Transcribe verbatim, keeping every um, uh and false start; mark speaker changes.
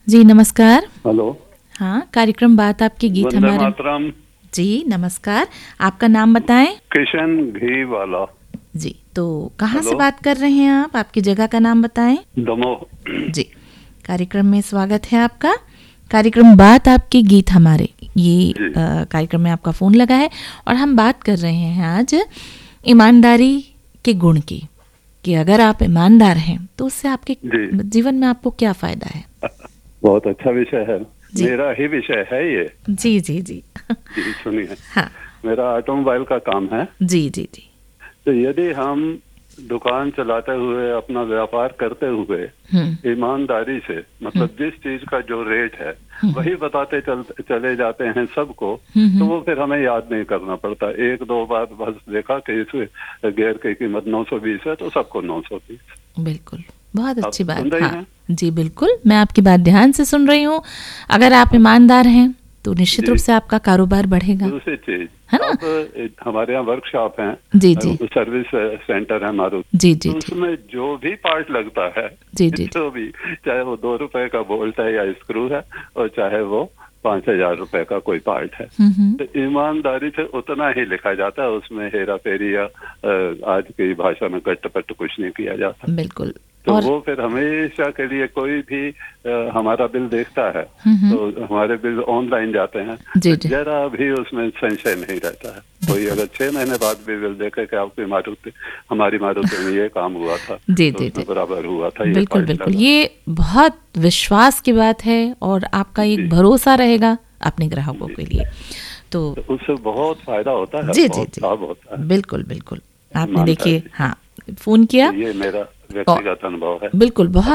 Speaker 1: जी नमस्कार।
Speaker 2: हेलो।
Speaker 1: हाँ, कार्यक्रम बात आपके गीत
Speaker 2: वंदे
Speaker 1: हमारे।
Speaker 2: मातरम।
Speaker 1: जी नमस्कार, आपका नाम बताएं।
Speaker 2: किशन घी वाला।
Speaker 1: जी, तो कहाँ से
Speaker 2: हेलो।
Speaker 1: बात कर रहे हैं आप? आपकी जगह का नाम बताएं।
Speaker 2: दमोह।
Speaker 1: जी, कार्यक्रम में स्वागत है आपका। कार्यक्रम बात आपके गीत हमारे, ये
Speaker 2: जी।
Speaker 1: अ, कार्यक्रम में आपका फ़ोन लगा है और हम बात कर रहे हैं आज ईमानदारी के गुण की, कि अगर आप ईमानदार हैं तो उससे आपके
Speaker 2: जी।
Speaker 1: जीवन में आपको क्या फ़ायदा है।
Speaker 2: बहुत अच्छा विषय है,
Speaker 1: जी।
Speaker 2: मेरा ही विषय है ये।
Speaker 1: जी जी जी
Speaker 2: जी सुनिए,
Speaker 1: हाँ
Speaker 2: मेरा ऑटोमोबाइल का काम है।
Speaker 1: जी जी जी
Speaker 2: तो यदि हम दुकान चलाते हुए, अपना व्यापार करते हुए
Speaker 1: हम्म
Speaker 2: ईमानदारी से, मतलब जिस चीज का जो रेट है वही बताते चल, चले जाते हैं सबको,
Speaker 1: हम्म,
Speaker 2: तो वो फिर हमें याद नहीं करना पड़ता। एक दो बार बस देखा कि इस गियर की कीमत नौ सौ बीस है तो सबको नौ सौ बीस।
Speaker 1: बिल्कुल, बहुत
Speaker 2: आप
Speaker 1: अच्छी बात।
Speaker 2: सुन रही
Speaker 1: हाँ
Speaker 2: हैं?
Speaker 1: जी बिल्कुल, मैं आपकी बात ध्यान से सुन रही हूँ। अगर आप ईमानदार हैं तो निश्चित
Speaker 2: जी।
Speaker 1: रूप से आपका कारोबार बढ़ेगा,
Speaker 2: दूसरी चीज,
Speaker 1: है ना।
Speaker 2: अब ए, हमारे यहाँ वर्कशॉप है,
Speaker 1: जी जी
Speaker 2: सर्विस सेंटर है मारुति।
Speaker 1: जी जी
Speaker 2: तो
Speaker 1: जी
Speaker 2: उसमें जो भी पार्ट लगता है,
Speaker 1: जी जी जी
Speaker 2: जो भी, चाहे वो दो रुपए का बोल्ट है या स्क्रू है, और चाहे वो पांच हजार रुपए का कोई पार्ट है,
Speaker 1: हम्म हम्म,
Speaker 2: तो ईमानदारी से उतना ही लिखा जाता है। उसमें हेरा फेरी या अ, आज की भाषा में कट्ट-पट्ट कुछ नहीं किया जाता।
Speaker 1: बिल्कुल।
Speaker 2: तो
Speaker 1: और
Speaker 2: वो फिर हमेशा के लिए, कोई भी आ, हमारा बिल देखता है
Speaker 1: हम्म हम्म,
Speaker 2: तो हमारे बिल ऑनलाइन जाते हैं,
Speaker 1: जी
Speaker 2: तो
Speaker 1: जी
Speaker 2: जरा भी उसमें संशय नहीं रहता है। कोई अगर छह महीने बाद भी बिल देखे कि आपकी मारुति, हमारी मारुति में ये काम हुआ था,
Speaker 1: जी
Speaker 2: तो
Speaker 1: जी
Speaker 2: उसमें
Speaker 1: जी
Speaker 2: बराबर हुआ था, ये
Speaker 1: बिल्कुल
Speaker 2: पार्ट
Speaker 1: बिल्कुल,
Speaker 2: लगा।
Speaker 1: ये बहुत विश्वास की बात है और आपका एक
Speaker 2: जी
Speaker 1: भरोसा रहेगा अपने ग्राहकों
Speaker 2: जी।
Speaker 1: के लिए। तो
Speaker 2: तो उससे बहुत फायदा होता है,
Speaker 1: जी जी
Speaker 2: बहुत
Speaker 1: जी
Speaker 2: लाभ होता है
Speaker 1: बिल्कुल बिल्कुल, आपने देखिए
Speaker 2: ईमानदारी से।
Speaker 1: हाँ फ़ोन
Speaker 2: तो
Speaker 1: किया
Speaker 2: ये मेरा
Speaker 1: और
Speaker 2: व्यक्तिगत अनुभव है।
Speaker 1: बिल्कुल बहुत